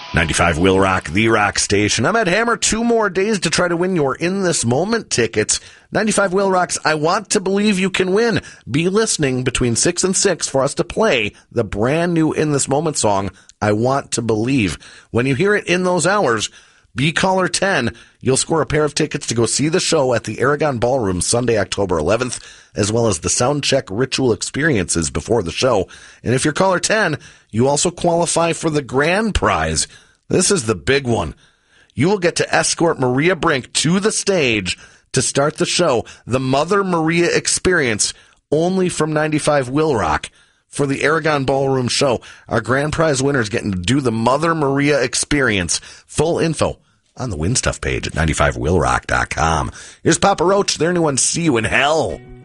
95 Will Rock, the rock station. I'm Ed Hammer. 2 more days to try to win your In This Moment tickets. 95 Will Rock's I Want to Believe You Can Win. Be listening between 6 and 6 for us to play the brand new In This Moment song, I Want to Believe. When you hear it in those hours, be caller 10. You'll score a pair of tickets to go see the show at the Aragon Ballroom Sunday, October 11th, as well as the Soundcheck ritual experiences before the show. And if you're caller 10, you also qualify for the grand prize. This is the big one. You will get to escort Maria Brink to the stage to start the show, the Mother Maria Experience, only from 95 Will Rock. For the Aragon Ballroom show, our grand prize winner is getting to do the Mother Maria Experience. Full info on the Win Stuff page at 95willrock.com. Here's Papa Roach. Their new one, See You in Hell.